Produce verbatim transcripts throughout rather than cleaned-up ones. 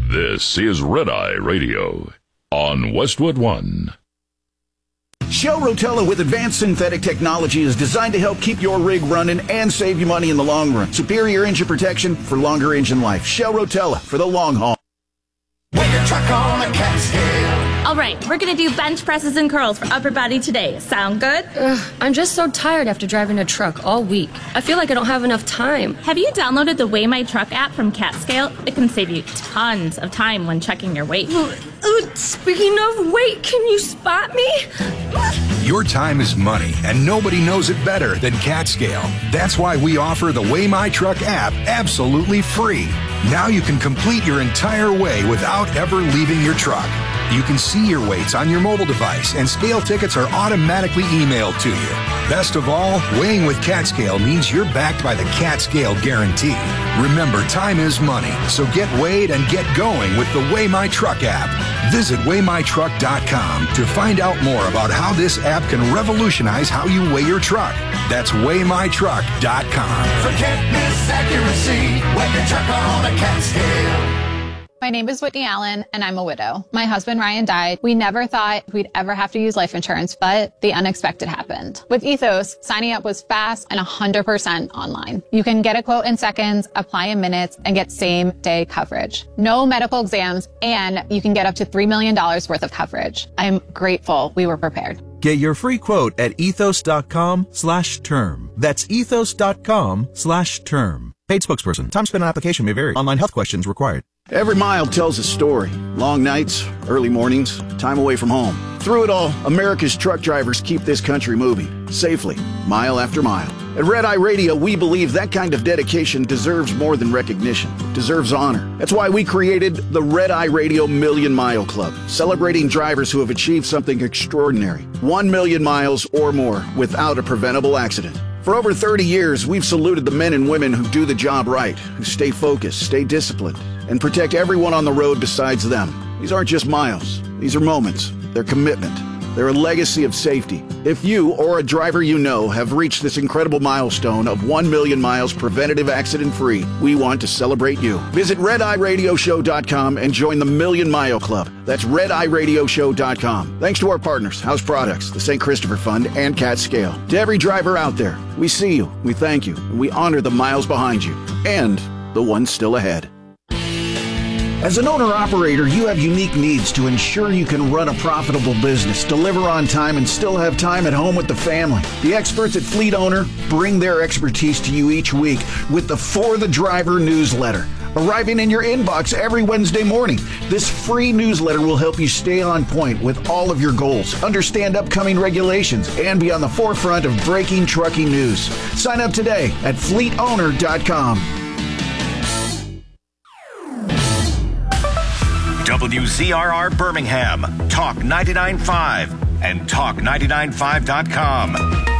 This is Red Eye Radio on Westwood One. Shell Rotella with advanced synthetic technology is designed to help keep your rig running and save you money in the long run. Superior engine protection for longer engine life. Shell Rotella for the long haul. When your truck on a Catskill. All right, we're going to do bench presses and curls for upper body today. Sound good? Ugh, I'm just so tired after driving a truck all week. I feel like I don't have enough time. Have you downloaded the Weigh My Truck app from Catskill? It can save you tons of time when checking your weight. Uh, uh, speaking of weight, can you spot me? Your time is money, and nobody knows it better than Catskill. That's why we offer the Weigh My Truck app absolutely free. Now you can complete your entire weigh without ever leaving your truck. You can see your weights on your mobile device, and scale tickets are automatically emailed to you. Best of all, weighing with Catskill means you're backed by the Catskill Guarantee. Remember, time is money, so get weighed and get going with the Weigh My Truck app. Visit weigh my truck dot com to find out more about how this app can revolutionize how you weigh your truck. That's weigh my truck dot com. Forget this accuracy. When your truck on a Catskill. My name is Whitney Allen, and I'm a widow. My husband, Ryan, died. We never thought we'd ever have to use life insurance, but the unexpected happened. With Ethos, signing up was fast and one hundred percent online. You can get a quote in seconds, apply in minutes, and get same-day coverage. No medical exams, and you can get up to three million dollars worth of coverage. I'm grateful we were prepared. Get your free quote at ethos.com slash term. That's ethos.com slash term. Paid spokesperson. Time spent on application may vary. Online health questions required. Every mile tells a story. Long nights, early mornings, time away from home. Through it all, America's truck drivers keep this country moving, safely, mile after mile. At Red Eye Radio, we believe that kind of dedication deserves more than recognition. It deserves honor. That's why we created the Red Eye Radio Million Mile Club, celebrating drivers who have achieved something extraordinary. One million miles or more without a preventable accident. For over thirty years, we've saluted the men and women who do the job right, who stay focused, stay disciplined, and protect everyone on the road besides them. These aren't just miles. These are moments. They're commitment. They're a legacy of safety. If you or a driver you know have reached this incredible milestone of one million miles preventative accident-free, we want to celebrate you. Visit red eye radio show dot com and join the Million Mile Club. That's red eye radio show dot com. Thanks to our partners, House Products, the Saint Christopher Fund, and Catskill. To every driver out there, we see you, we thank you, and we honor the miles behind you and the ones still ahead. As an owner-operator, you have unique needs to ensure you can run a profitable business, deliver on time, and still have time at home with the family. The experts at Fleet Owner bring their expertise to you each week with the For the Driver newsletter, arriving in your inbox every Wednesday morning. This free newsletter will help you stay on point with all of your goals, understand upcoming regulations, and be on the forefront of breaking trucking news. Sign up today at fleet owner dot com. W Z R R Birmingham, Talk ninety-nine point five, and talk ninety-nine five dot com.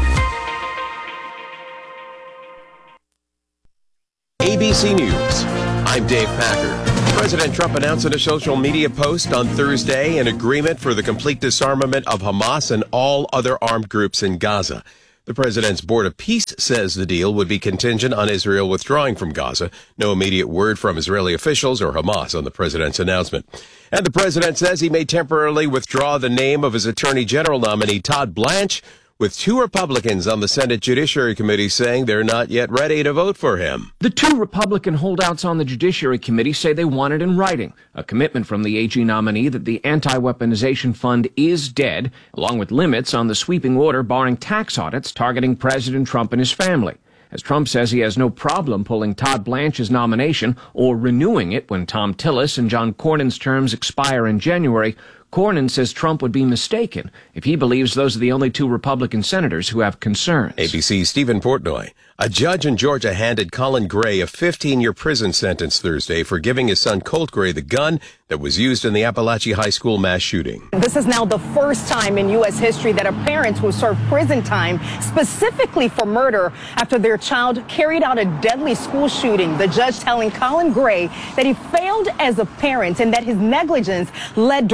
A B C News. I'm Dave Packer. President Trump announced in a social media post on Thursday an agreement for the complete disarmament of Hamas and all other armed groups in Gaza. The president's Board of Peace says the deal would be contingent on Israel withdrawing from Gaza. No immediate word from Israeli officials or Hamas on the president's announcement. And the president says he may temporarily withdraw the name of his attorney general nominee, Todd Blanche, with two Republicans on the Senate Judiciary Committee saying they're not yet ready to vote for him. The two Republican holdouts on the Judiciary Committee say they want it in writing, a commitment from the A G nominee that the anti-weaponization fund is dead, along with limits on the sweeping order barring tax audits targeting President Trump and his family. As Trump says he has no problem pulling Todd Blanche's nomination or renewing it when Tom Tillis and John Cornyn's terms expire in January, Cornyn says Trump would be mistaken if he believes those are the only two Republican senators who have concerns. A B C's Stephen Portnoy. A judge in Georgia handed Colin Gray a fifteen-year prison sentence Thursday for giving his son Colt Gray the gun that was used in the Appalachia High School mass shooting. This is now the first time in U S history that a parent will serve prison time specifically for murder after their child carried out a deadly school shooting. The judge telling Colin Gray that he failed as a parent and that his negligence led directly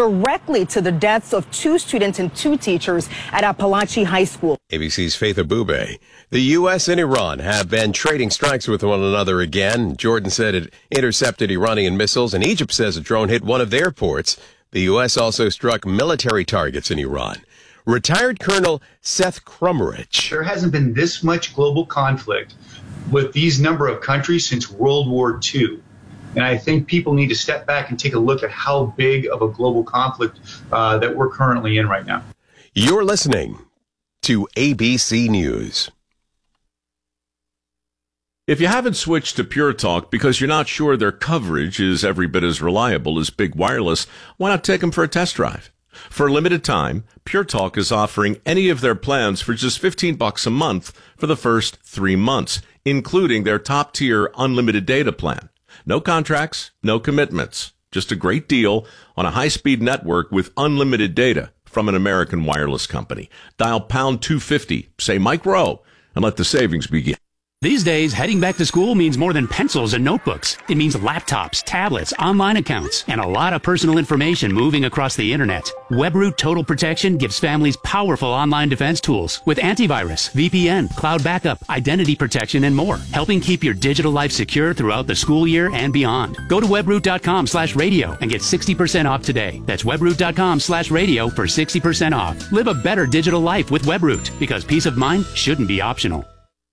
directly to the deaths of two students and two teachers at Apalachee High School. A B C's Faith Abube. The U S and Iran have been trading strikes with one another again. Jordan said it intercepted Iranian missiles, and Egypt says a drone hit one of their ports. The U S also struck military targets in Iran. Retired Colonel Seth Crumrich. There hasn't been this much global conflict with these number of countries since World War Two. And I think people need to step back and take a look at how big of a global conflict uh, that we're currently in right now. You're listening to A B C News. If you haven't switched to Pure Talk because you're not sure their coverage is every bit as reliable as Big Wireless, why not take them for a test drive? For a limited time, Pure Talk is offering any of their plans for just fifteen bucks a month for the first three months, including their top-tier unlimited data plan. No contracts, no commitments, just a great deal on a high-speed network with unlimited data from an American wireless company. Dial pound two fifty, say Mike Rowe, and let the savings begin. These days, heading back to school means more than pencils and notebooks. It means laptops, tablets, online accounts, and a lot of personal information moving across the internet. WebRoot Total Protection gives families powerful online defense tools with antivirus, V P N, cloud backup, identity protection, and more, helping keep your digital life secure throughout the school year and beyond. Go to webroot.com slash radio and get sixty percent off today. That's webroot.com slash radio for sixty percent off. Live a better digital life with WebRoot, because peace of mind shouldn't be optional.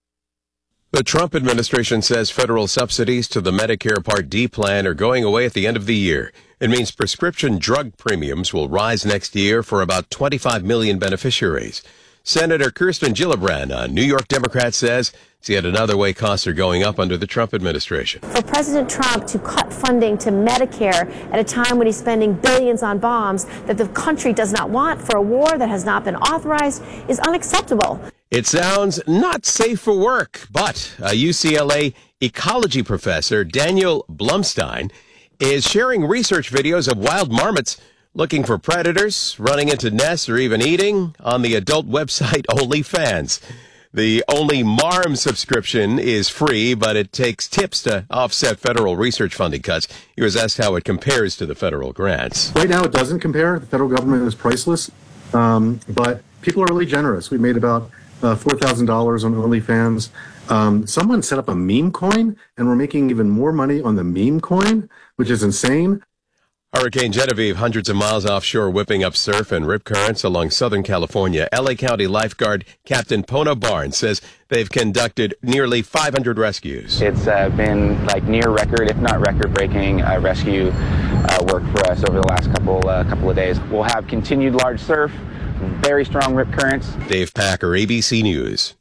The Trump administration says federal subsidies to the Medicare Part D plan are going away at the end of the year. It means prescription drug premiums will rise next year for about twenty-five million beneficiaries. Senator Kirsten Gillibrand, a New York Democrat, says it's yet another way costs are going up under the Trump administration. For President Trump to cut funding to Medicare at a time when he's spending billions on bombs that the country does not want for a war that has not been authorized is unacceptable. It sounds not safe for work, but a U C L A ecology professor, Daniel Blumstein, is sharing research videos of wild marmots looking for predators, running into nests, or even eating on the adult website OnlyFans. The Only Marm subscription is free, but it takes tips to offset federal research funding cuts. He was asked how it compares to the federal grants. Right now, it doesn't compare. The federal government is priceless, um, but people are really generous. We made about uh, four thousand dollars on OnlyFans. Um, someone set up a meme coin, and we're making even more money on the meme coin, which is insane. Hurricane Genevieve, hundreds of miles offshore, whipping up surf and rip currents along Southern California. L A County lifeguard Captain Pona Barnes says they've conducted nearly five hundred rescues. It's uh, been like near record, if not record-breaking, uh, rescue uh, work for us over the last couple uh, couple of days. We'll have continued large surf, very strong rip currents. Dave Packer, A B C News.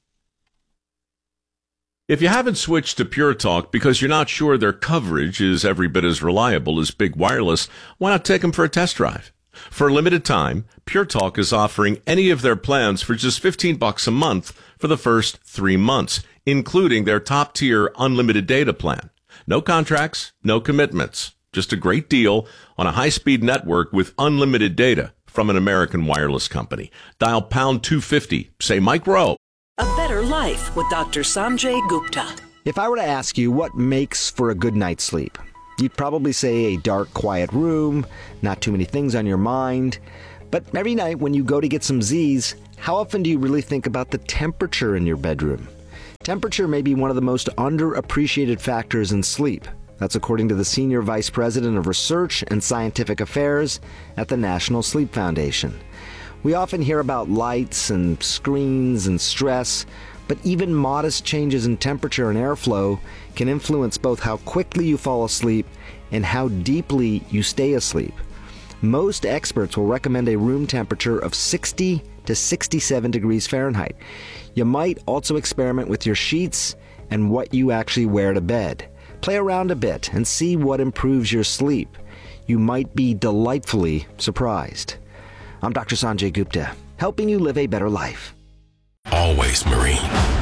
If you haven't switched to Pure Talk because you're not sure their coverage is every bit as reliable as Big Wireless, why not take them for a test drive? For a limited time, Pure Talk is offering any of their plans for just fifteen bucks a month for the first three months, including their top-tier unlimited data plan. No contracts, no commitments, just a great deal on a high-speed network with unlimited data from an American wireless company. Dial pound two fifty, say Mike Rowe. A Better Life with Doctor Sanjay Gupta. If I were to ask you what makes for a good night's sleep, you'd probably say a dark, quiet room, not too many things on your mind. But every night when you go to get some Z's, how often do you really think about the temperature in your bedroom? Temperature may be one of the most underappreciated factors in sleep. That's according to the Senior Vice President of Research and Scientific Affairs at the National Sleep Foundation. We often hear about lights and screens and stress, but even modest changes in temperature and airflow can influence both how quickly you fall asleep and how deeply you stay asleep. Most experts will recommend a room temperature of sixty to sixty-seven degrees Fahrenheit. You might also experiment with your sheets and what you actually wear to bed. Play around a bit and see what improves your sleep. You might be delightfully surprised. I'm Doctor Sanjay Gupta, helping you live a better life. Always Marine.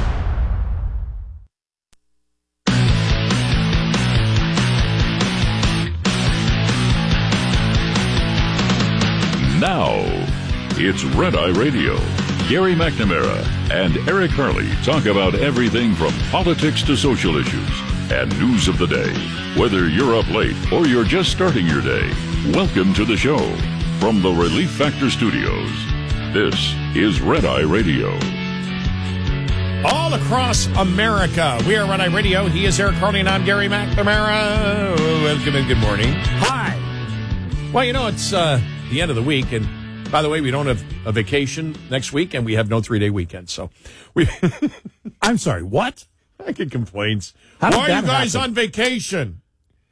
Now, it's Red Eye Radio. Gary McNamara and Eric Harley talk about everything from politics to social issues and news of the day. Whether you're up late or you're just starting your day, welcome to the show. From the Relief Factor Studios, this is Red Eye Radio. All across America, we are Red Eye Radio. He is Eric Harley, and I'm Gary McNamara. Welcome and good morning. Hi. Well, you know, it's uh, the end of the week, and by the way, we don't have a vacation next week, and we have no three-day weekend, so we... I'm sorry, what? I get complaints. How Why are you did that guys happen? on vacation?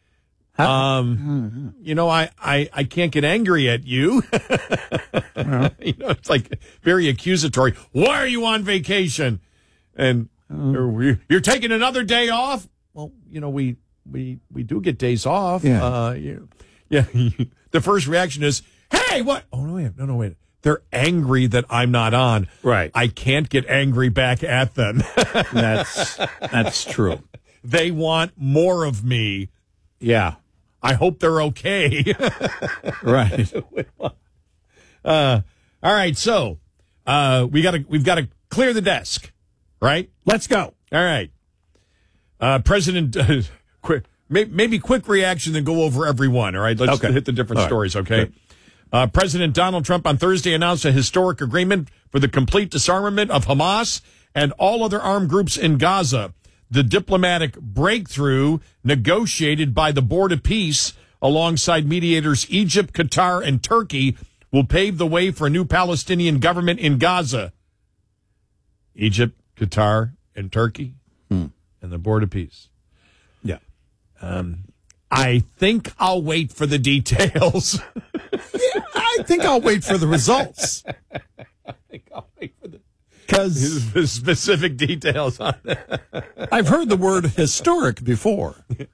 Um, you know, I, I, I can't get angry at you. You know, it's like very accusatory. Why are you on vacation? And uh, you're taking another day off? Well, you know, we we, we do get days off. Yeah. Uh, you, yeah. The first reaction is, hey, what? Oh, no, wait. No, no, wait. They're angry that I'm not on. Right. I can't get angry back at them. That's that's true. They want more of me. Yeah. I hope they're okay. Right. Uh, all right. So uh, we got to we've got to clear the desk, right? Let's go. All right. Uh, President, uh, quick, may, maybe quick reaction, then go over every one. All right. Let's Okay. hit the different All right. stories. Okay. Uh, President Donald Trump on Thursday announced a historic agreement for the complete disarmament of Hamas and all other armed groups in Gaza. The diplomatic breakthrough negotiated by the Board of Peace alongside mediators Egypt, Qatar, and Turkey will pave the way for a new Palestinian government in Gaza. Egypt, Qatar, and Turkey, Hmm. and the Board of Peace. Yeah. Um, I think I'll wait for the details. I think I'll wait for the results. I think I'll wait for the Because the specific details on it. I've heard the word historic before.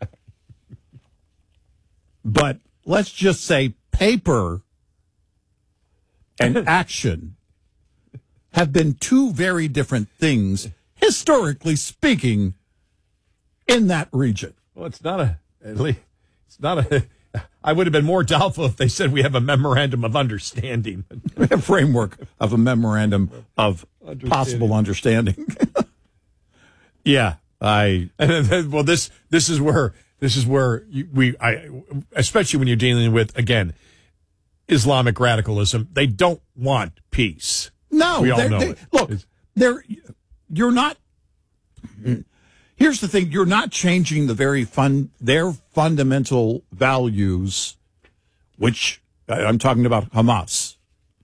But let's just say paper and action have been two very different things, historically speaking, in that region. Well, it's not a, at least, it's not a, I would have been more doubtful if they said we have a memorandum of understanding. A framework of a memorandum of Understanding. possible understanding. Yeah, I. And then, well, this this is where this is where you, we, I, especially when you're dealing with again Islamic radicalism, they don't want peace. No, we all they're- know they- it. Look, they're, you're not. Here's the thing: you're not changing the very fun their fundamental values, which I'm talking about Hamas,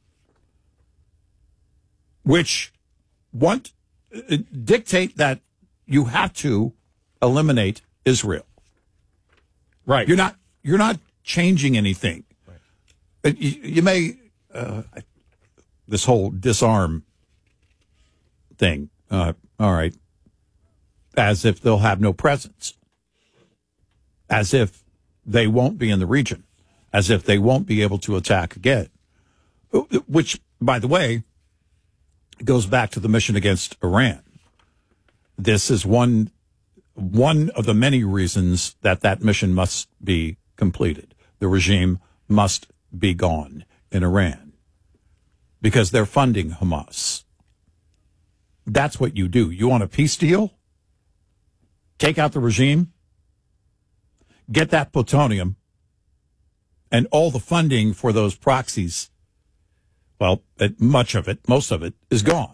which want uh, dictate that you have to eliminate Israel. Right. You're not. You're not changing anything. Right. You, you may uh, this whole disarm thing. Uh, all right. As if they'll have no presence. As if they won't be in the region. As if they won't be able to attack again. Which, by the way, goes back to the mission against Iran. This is one one of the many reasons that that mission must be completed. The regime must be gone in Iran because they're funding Hamas. That's what you do. You want a peace deal? Take out the regime, get that plutonium, and all the funding for those proxies, well, much of it, most of it, is gone.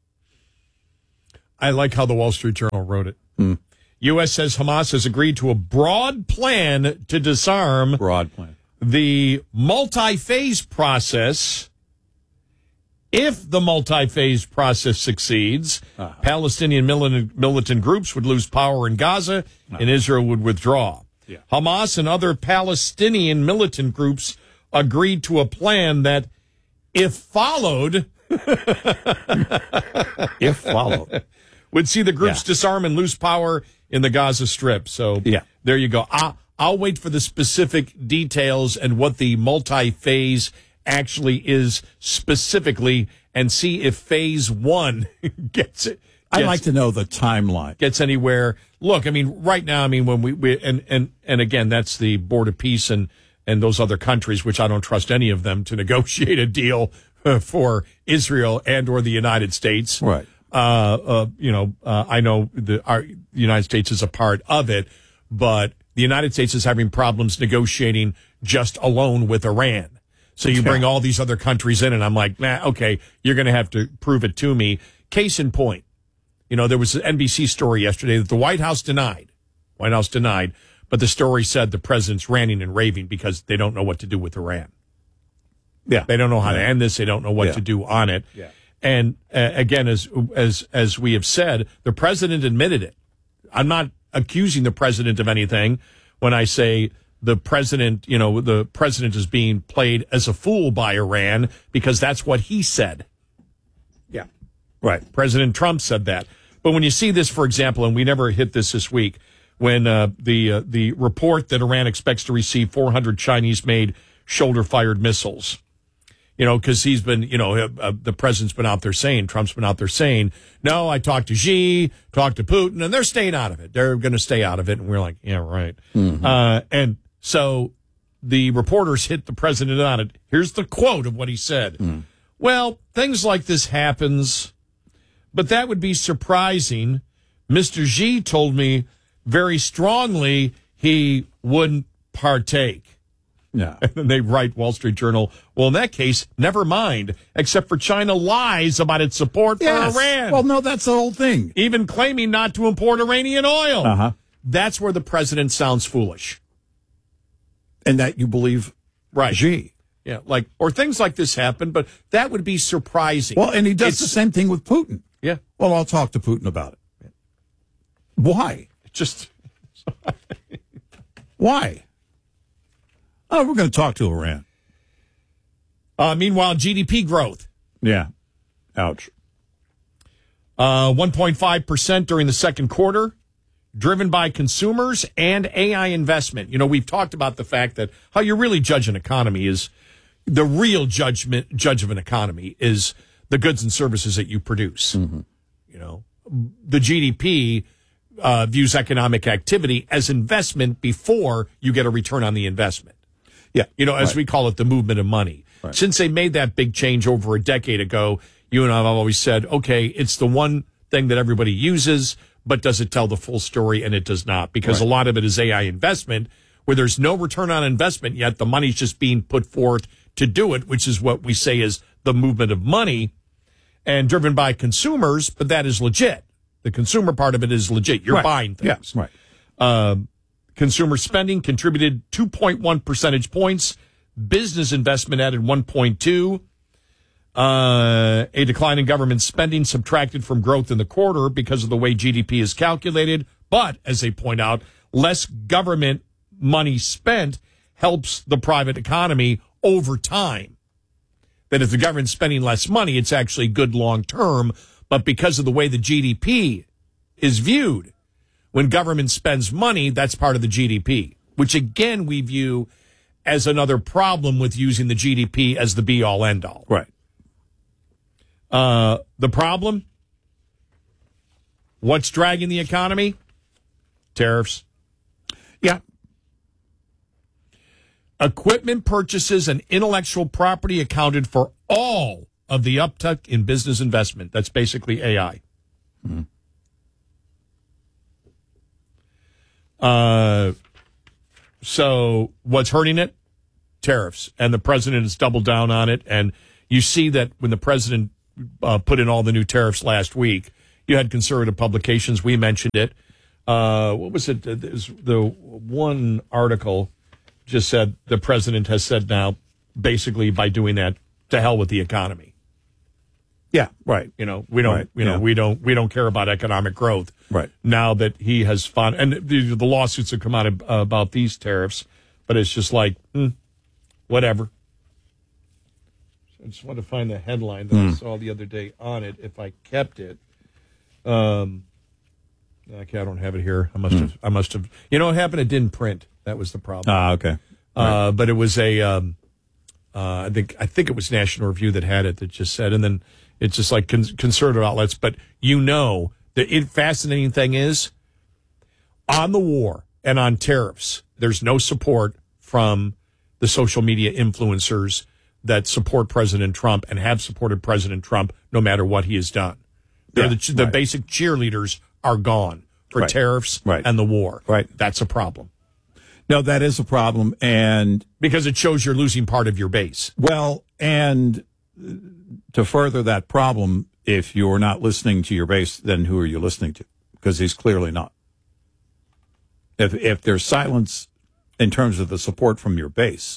I like how the Wall Street Journal wrote it. Hmm. U S says Hamas has agreed to a broad plan to disarm broad plan. the multi-phase process. If the multi-phase process succeeds, uh-huh. Palestinian militant, militant groups would lose power in Gaza, uh-huh. and Israel would withdraw. Yeah. Hamas and other Palestinian militant groups agreed to a plan that, if followed, if followed, would see the groups yeah. disarm and lose power in the Gaza Strip. So yeah. there you go. I'll, I'll wait for the specific details and what the multi-phase actually is specifically and see if phase one gets it. I'd like to know the timeline. Gets anywhere. Look, I mean, right now, I mean, when we, we and, and, and again, that's the Board of Peace and, and those other countries, which I don't trust any of them to negotiate a deal uh, for Israel and or the United States. Right. Uh, uh, you know, uh, I know the, our, the United States is a part of it, but the United States is having problems negotiating just alone with Iran. So you bring all these other countries in, and I'm like, nah, okay, you're going to have to prove it to me. Case in point, you know, there was an N B C story yesterday that the White House denied. White House denied, but the story said the president's ranting and raving because they don't know what to do with Iran. Yeah. They don't know how to end this. They don't know what Yeah. to do on it. Yeah. And uh, again, as as as we have said, the president admitted it. I'm not accusing the president of anything when I say the president, you know, the president is being played as a fool by Iran because that's what he said. Yeah. Right. President Trump said that. But when you see this, for example, and we never hit this this week, when uh, the uh, the report that Iran expects to receive four hundred Chinese-made shoulder-fired missiles, you know, because he's been, you know, uh, the president's been out there saying, Trump's been out there saying, no, I talked to Xi, talked to Putin, and they're staying out of it. They're going to stay out of it. And we're like, yeah, right. Mm-hmm. Uh, and so the reporters hit the president on it. Here's the quote of what he said. Mm. Well, things like this happens, but that would be surprising. Mister Xi told me very strongly he wouldn't partake. Yeah. And then they write, Wall Street Journal, well, in that case, never mind, except for China lies about its support Yes. for Iran. Well, no, that's the whole thing. Even claiming not to import Iranian oil. Uh-huh. That's where the president sounds foolish. And that you believe Right. Xi. Yeah, like, or things like this happen, but that would be surprising. Well, and he does It's- the same thing with Putin. Yeah. Well, I'll talk to Putin about it. Why? Just Why? Oh, we're going to talk to Iran. Uh, meanwhile, G D P growth. Yeah. Ouch. Uh, one point five percent during the second quarter, driven by consumers and A I investment. You know, we've talked about the fact that how you really judge an economy is the real judgment, judge of an economy is the goods and services that you produce. Mm-hmm. You know, the G D P uh, views economic activity as investment before you get a return on the investment. Yeah. You know, as Right. we call it, the movement of money. Right. Since they made that big change over a decade ago, you and I have always said, okay, it's the one thing that everybody uses, but does it tell the full story? And it does not, because Right. a lot of it is A I investment where there's no return on investment yet. The money's just being put forth to do it, which is what we say is the movement of money and driven by consumers, but that is legit. The consumer part of it is legit. You're Right. buying things. Yeah, right. Um, consumer spending contributed two point one percentage points. Business investment added one point two. Uh, a decline in government spending subtracted from growth in the quarter because of the way G D P is calculated. But, as they point out, less government money spent helps the private economy over time. That if the government's spending less money, it's actually good long term. But because of the way the G D P is viewed, when government spends money, that's part of the G D P, which again we view as another problem with using the G D P as the be-all, end-all. Right. Uh, the problem? What's dragging the economy? Tariffs. Yeah. Equipment purchases and intellectual property accounted for all of the uptick in business investment. That's basically A I. Mm-hmm. Uh, so what's hurting it? Tariffs. And the president has doubled down on it. And you see that when the president uh, put in all the new tariffs last week, you had conservative publications. We mentioned it. Uh, what was it? There's the one article just said the president has said now, basically by doing that, to hell with the economy. Yeah, right. You know, we don't, Right, you know, yeah. we don't, we don't care about economic growth. Right. Now that he has found, and the, the lawsuits have come out of, uh, about these tariffs, but it's just like, hmm, whatever. I just want to find the headline that I Mm. saw the other day on it. If I kept it, um, okay, I don't have it here. I must Mm. have, I must have. You know what happened? It didn't print. That was the problem. Ah, okay. Uh, but it was a, um, uh, I think, I think it was National Review that had it that just said, and then it's just like con- conservative outlets. But you know, the it, fascinating thing is on the war and on tariffs, there's no support from the social media influencers that support President Trump and have supported President Trump no matter what he has done. They're Yeah, the, the right. basic cheerleaders are gone for Right. tariffs Right. and the war. Right. That's a problem. No, that is a problem, and because it shows you're losing part of your base. Well, and to further that problem, if you're not listening to your base, then who are you listening to? Because he's clearly not. If if there's silence in terms of the support from your base,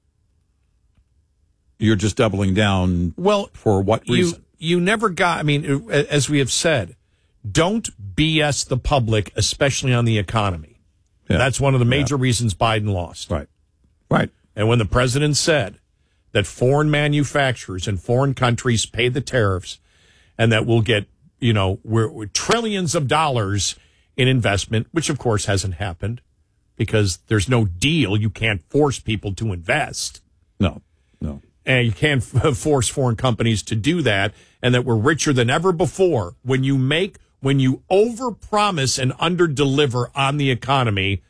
you're just doubling down. Well, for what reason? You, you never got, I mean, as we have said, don't B S the public, especially on the economy. Yeah. That's one of the major yeah. reasons Biden lost. Right. Right. And when the president said that foreign manufacturers in foreign countries pay the tariffs and that we'll get, you know, we're, we're trillions of dollars in investment, which of course hasn't happened because there's no deal. You can't force people to invest. No, no. And you can't f- force foreign companies to do that, and that we're richer than ever before. When you make, when you overpromise and underdeliver on the economy,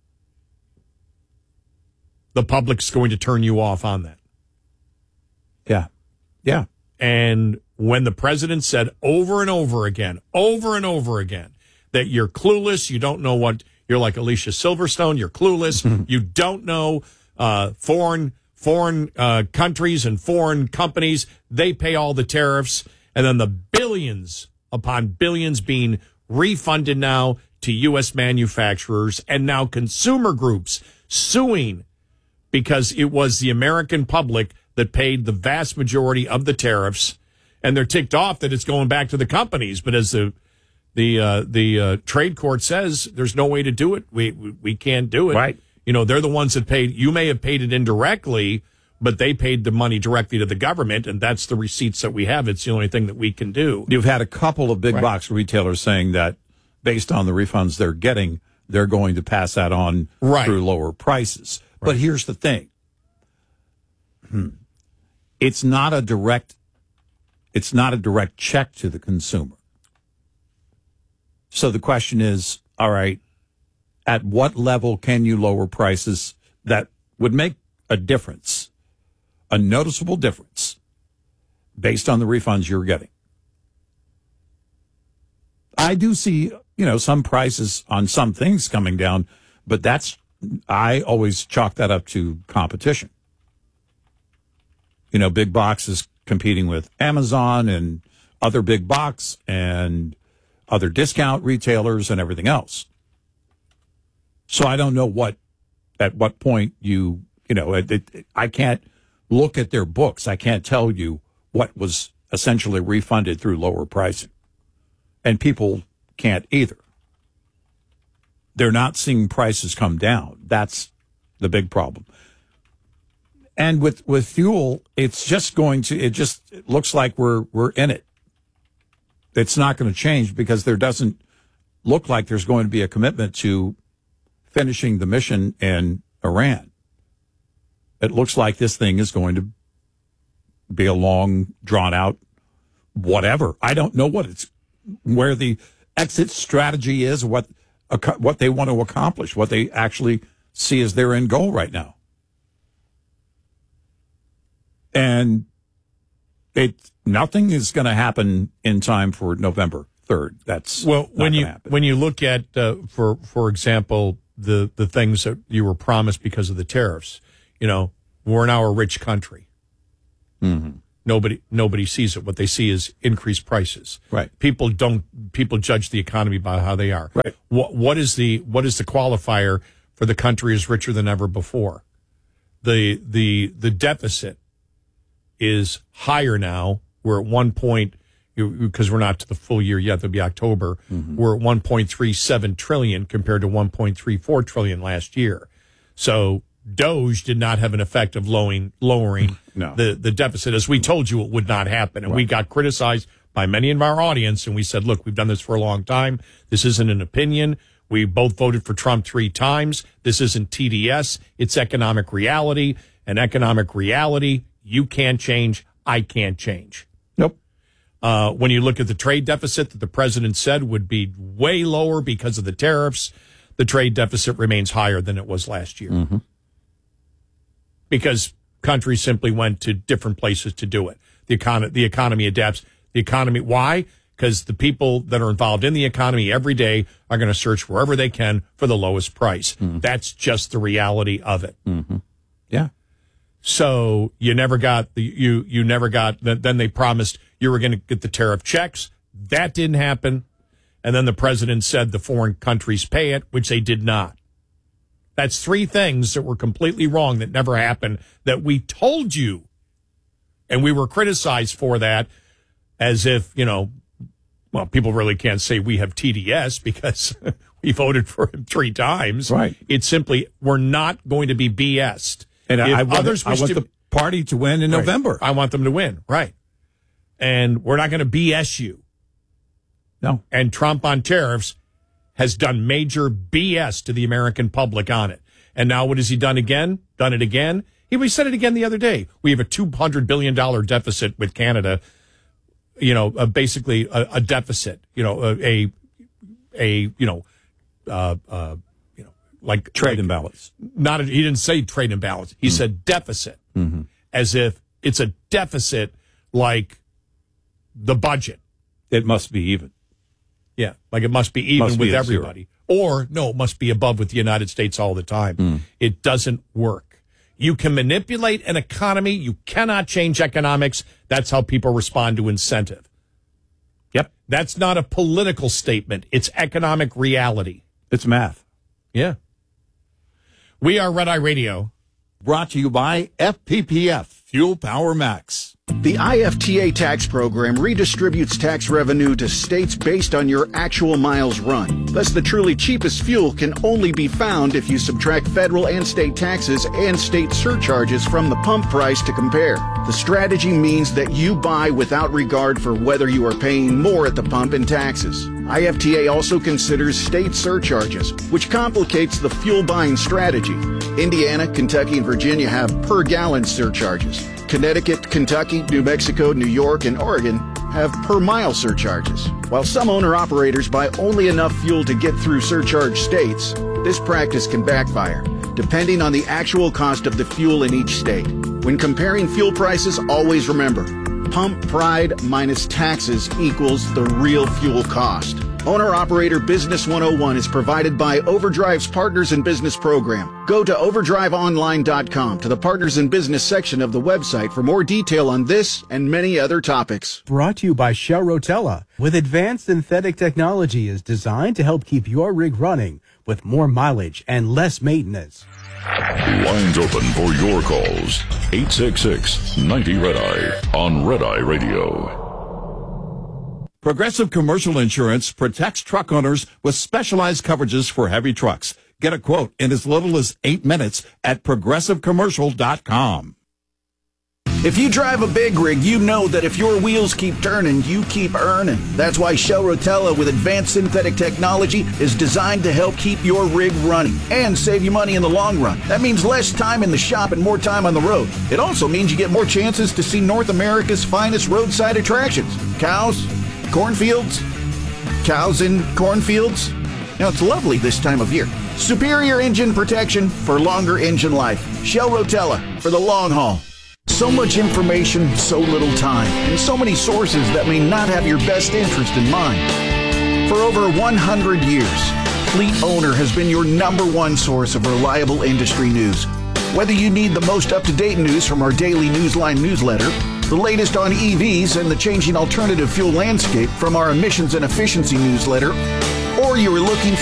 the public's going to turn you off on that. Yeah. Yeah. And when the president said over and over again, over and over again, that you're clueless, you don't know what, you're like Alicia Silverstone, you're clueless, you don't know uh, foreign foreign uh, countries and foreign companies, they pay all the tariffs, and then the billions upon billions being refunded now to U S manufacturers, and now consumer groups suing because it was the American public that paid the vast majority of the tariffs, and they're ticked off that it's going back to the companies. But as the the uh, the uh, trade court says, there's no way to do it. We we, we can't do it. Right. You know, they're the ones that paid. You may have paid it indirectly, but they paid the money directly to the government, and that's the receipts that we have. It's the only thing that we can do. You've had a couple of big right. box retailers saying that based on the refunds they're getting, they're going to pass that on right. through lower prices. Right. But here's the thing. Hmm. It's not a direct it's not a direct check to the consumer. So the question is, all right, at what level can you lower prices that would make a difference, a noticeable difference, based on the refunds you're getting? I do see, you know, some prices on some things coming down, but that's, I always chalk that up to competition. You know, big boxes competing with Amazon and other big box and other discount retailers and everything else. So I don't know what, at what point you, you know, it, it, I can't look at their books. I can't tell you what was essentially refunded through lower pricing. And people can't either. They're not seeing prices come down. That's the big problem. And with, with fuel, it's just going to, it just it looks like we're, we're in it. It's not going to change because there doesn't look like there's going to be a commitment to finishing the mission in Iran. It looks like this thing is going to be a long, drawn out, whatever. I don't know what it's, where the exit strategy is, what, what they want to accomplish, what they actually see as their end goal right now. And it, nothing is going to happen in time for November third. That's well, when you, happen. when you look at, uh, for, for example, the, the things that you were promised because of the tariffs, you know, we're now a rich country. Mm-hmm. Nobody, nobody sees it. What they see is increased prices. Right. People don't, people judge the economy by how they are. Right. What, what is the, what is the qualifier for the country is richer than ever before? The, the, the deficit is higher now. We're at one point, because we're not to the full year yet, there'll be October. Mm-hmm. We're at one point three seven trillion compared to one point three four trillion last year. So Doge did not have an effect of lowering, lowering no. the, the deficit, as we told you it would not happen. And right. we got criticized by many of our audience, and we said, look, we've done this for a long time. This isn't an opinion. We both voted for Trump three times. This isn't T D S. It's economic reality. And economic reality, you can't change. I can't change. Nope. Uh, when you look at the trade deficit that the president said would be way lower because of the tariffs, the trade deficit remains higher than it was last year. Mm-hmm. Because countries simply went to different places to do it. The economy, the economy adapts. The economy, why? because the people that are involved in the economy every day are going to search wherever they can for the lowest price. Mm. That's just the reality of it. Mm-hmm. Yeah. So you never got the you you never got. Then they promised you were going to get the tariff checks. That didn't happen. And then the president said the foreign countries pay it, which they did not. That's three things that were completely wrong that never happened, that we told you. And we were criticized for that as if, you know, well, people really can't say we have T D S because we voted for him three times. Right. It's simply, we're not going to be B S'd. And if I want, others I wish want to, the party to win in right. November. I want them to win. Right. And we're not going to B S you. No. And Trump on tariffs has done major B S to the American public on it. And now what has he done again? Done it again? He we said it again the other day. We have a two hundred billion dollars deficit with Canada, you know, uh, basically a, a deficit, you know, a, a, a you know, uh, uh, you know, like trade like, imbalance. Not a, he didn't say trade imbalance. He mm. said deficit, mm-hmm. as if it's a deficit like the budget. It must be even. Yeah, like it must be even must with be everybody. Zero. Or, no, it must be above with the United States all the time. Mm. It doesn't work. You can manipulate an economy. You cannot change economics. That's how people respond to incentive. Yep. That's not a political statement. It's economic reality. It's math. Yeah. We are Red Eye Radio. Brought to you by F P P F, Fuel Power Max. The I F T A tax program redistributes tax revenue to states based on your actual miles run. Thus, the truly cheapest fuel can only be found if you subtract federal and state taxes and state surcharges from the pump price to compare. The strategy means that you buy without regard for whether you are paying more at the pump in taxes. I F T A also considers state surcharges, which complicates the fuel buying strategy. Indiana, Kentucky, and Virginia have per gallon surcharges. Connecticut, Kentucky, New Mexico, New York, and Oregon have per mile surcharges. While some owner-operators buy only enough fuel to get through surcharge states, this practice can backfire, depending on the actual cost of the fuel in each state. When comparing fuel prices, always remember, pump pride minus taxes equals the real fuel cost. Owner-Operator Business one oh one is provided by Overdrive's Partners in Business program. Go to overdrive online dot com to the Partners in Business section of the website for more detail on this and many other topics. Brought to you by Shell Rotella. With advanced synthetic technology is designed to help keep your rig running with more mileage and less maintenance. Lines open for your calls. eight six six, ninety, red eye on Red Eye Radio. Progressive Commercial Insurance protects truck owners with specialized coverages for heavy trucks. Get a quote in as little as eight minutes at progressive commercial dot com. If you drive a big rig, you know that if your wheels keep turning, you keep earning. That's why Shell Rotella with advanced synthetic technology is designed to help keep your rig running and save you money in the long run. That means less time in the shop and more time on the road. It also means you get more chances to see North America's finest roadside attractions. Cows, cornfields, cows in cornfields. Now, it's lovely this time of year. Superior engine protection for longer engine life. Shell Rotella for the long haul. So much information, so little time, and so many sources that may not have your best interest in mind. For over one hundred years, Fleet Owner has been your number one source of reliable industry news. Whether you need the most up-to-date news from our daily Newsline newsletter, the latest on E Vs and the changing alternative fuel landscape from our emissions and efficiency newsletter, or you are looking